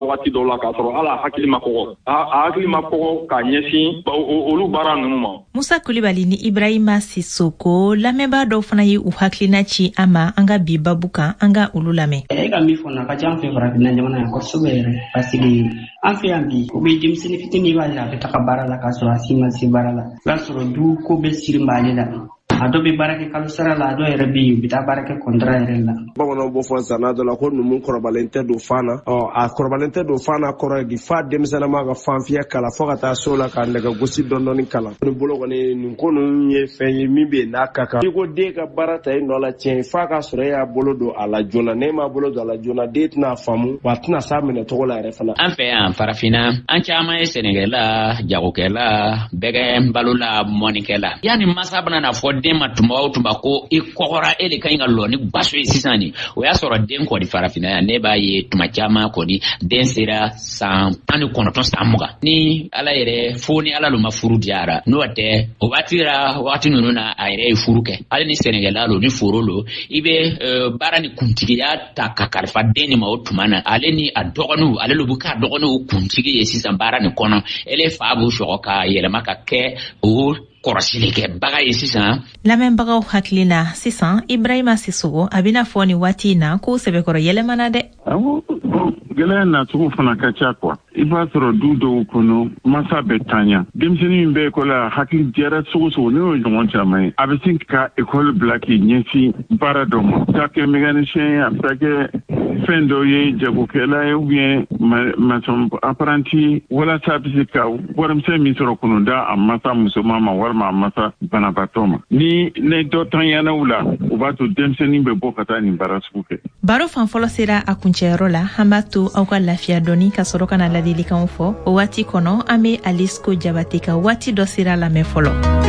waati dɔw la k'a sɔrɔ ala hakili ma kɔgɔ a hakili ma kɔgɔ ka ɲɛsin olu baara ninnu ma. Musa Kulibali ni Ibrahima Sissoko lamɛnbaa dɔw fana ye u hakilina ci an ma an ka bi babu kan an ka olu lamɛn. E ka min fɔ na ka ca an fɛ farafinna jamana yan kosɛbɛ yɛrɛ parce que an fɛ yan bi u bɛ denmisɛnnin fitinin b'a la a bɛ taga baara la k'a sɔrɔ a si ma se baara la i b'a sɔrɔ du ko bɛ siri b'ale la. A dɔ bɛ baara kɛ kalo sara la a dɔ yɛrɛ bɛ yen u bɛ taa baara kɛ contrat yɛrɛ la. Bamananw b'o fɔ zanna dɔ la ko numu kɔrɔbalen tɛ don fan na a kɔrɔbalen tɛ don fan na kɔrɔ ye di fa denmisɛnninma ka fanfiya kala fo ka taa so la ka nɛgɛ gosi dɔɔni kalan. Ni bolo kɔni nin ko ninnu ye fɛn ye min bɛ yen n'a ka kan. I ko den ka baara ta i nɔ la tiɲɛ f'a ka sɔrɔ e y'a bolo don a la joona n'e m'a bolo don a la joona den tɛna faamu wa a tɛna s'a minɛ cogo la yɛrɛ fana. An fɛ yan farafinna an caman ye sɛnɛkɛla jagokɛla bɛgɛ balola mɔnikɛla yanni masa bɛna na fɔ den ma tuma o tuma ko i kɔgɔra e de ka ɲi ka lɔ ni baso ye sisan ni o y'a sɔrɔ den kɔni farafinna yan ne b'a ye tuma caman kɔni den sera san 19 san 20 ni ala yɛrɛ fo ni ala ma furu diyara n'o tɛ o waati ninnu na a yɛrɛ ye furu kɛ hali ni sɛnɛkɛla lo ni foro lo i bɛ baara ni kuntigiya ta ka kalifa den ni ma o tuma na ale ni a dɔgɔninw ale lo bɛ k'a dɔgɔninw kuntigi ye sisan baara ni kɔnɔ ele fa b'u sɔgɔ ka yɛlɛma ka kɛ o kɔrɔsili kɛ baga ye sisan. Lamɛnbagaw hakilina sisan Ibrahima Sissoko a bɛna fɔ ni waati in na ko sɛbɛkɔrɔ yɛlɛmana dɛ. Gɛlɛya nacogo fana ka ca kuwa i b'a sɔrɔ du dɔw kɔnɔ masa bɛ tanya denmisɛnnin min bɛ ekɔli la hakili jɛra sogo sogo ne y'o ɲɔgɔn caman ye a bɛ se ka ekɔli bila k'i ɲɛsin baara dɔ ma a bɛ taa kɛ mécanicien ye a bɛ taa kɛ fɛn dɔ ye jagokɛla ye ou bien maçon apprenti walasa a bɛ se ka warimisɛn min sɔrɔ kunu da a masa musoman ma walima a masa banabaatɔ ma ni ne dɔ tanyana u la u b'a to denmisɛnnin bɛ bɔ ka taa nin baara sugu kɛ. Baro fan fɔlɔ sera a kuncɛyɔrɔ la an b'a to aw ka lafiya dɔɔni ka sɔrɔ ka na ladilikanw fɔ o waati kɔnɔ an bɛ Alice Ko Jabate ka waati dɔ sera lamɛn fɔlɔ.